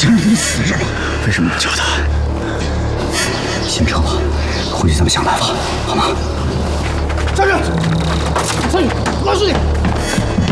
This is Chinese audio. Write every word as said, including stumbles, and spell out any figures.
想让你死是吧？为什么不救他？先撤吧，回去咱们想办法，好吗？ 站住！参与，老实点。